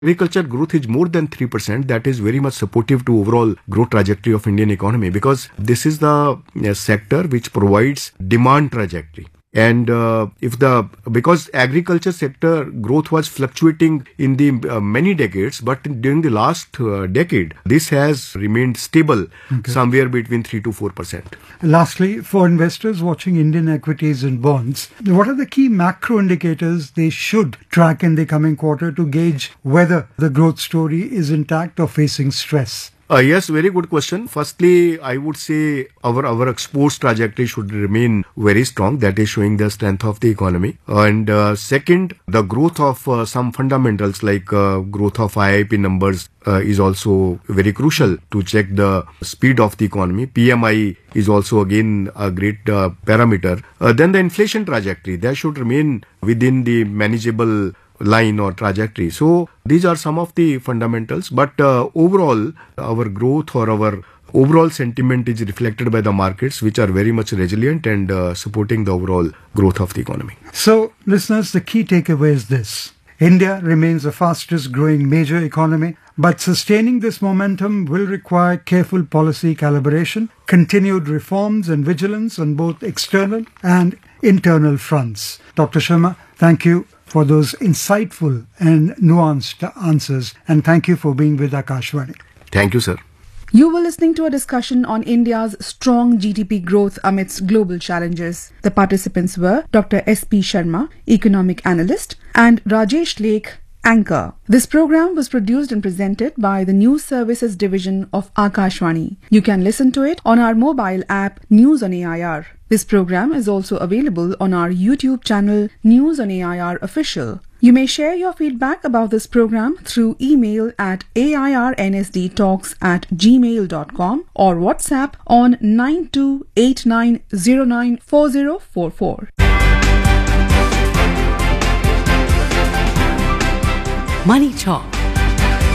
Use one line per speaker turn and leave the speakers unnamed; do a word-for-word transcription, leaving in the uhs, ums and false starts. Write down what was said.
Agriculture growth is more than three percent. That is very much supportive to overall growth trajectory of Indian economy, because this is the uh, sector which provides demand trajectory. And uh, if the because agriculture sector growth was fluctuating in the uh, many decades, but during the last uh, decade, this has remained stable, okay, somewhere between three to four percent.
Lastly, for investors watching Indian equities and bonds, what are the key macro indicators they should track in the coming quarter to gauge whether the growth story is intact or facing stress?
Uh, yes, very good question. Firstly, I would say our, our exports trajectory should remain very strong. That is showing the strength of the economy. And uh, second, the growth of uh, some fundamentals like uh, growth of I I P numbers uh, is also very crucial to check the speed of the economy. P M I is also again a great uh, parameter. Uh, then the inflation trajectory, that should remain within the manageable line or trajectory. So these are some of the fundamentals, but uh, overall our growth or our overall sentiment is reflected by the markets, which are very much resilient and uh, supporting the overall growth of the economy.
So listeners, the key takeaway is this: India remains the fastest growing major economy, but sustaining this momentum will require careful policy calibration, continued reforms and vigilance on both external and internal fronts. Doctor Sharma, thank you for those insightful and nuanced answers, and thank you for being with Akashvani.
Thank you, sir.
You were listening to a discussion on India's strong G D P growth amidst global challenges. The participants were Doctor S P Sharma, Economic Analyst, and Rajesh Lake, Anchor. This program was produced and presented by the News Services Division of Akashvani. You can listen to it on our mobile app News on A I R. This program is also available on our YouTube channel News on A I R Official. You may share your feedback about this program through email at airnsdtalks at gmail dot com or WhatsApp on nine two eight nine zero nine four zero four four.
Money Talk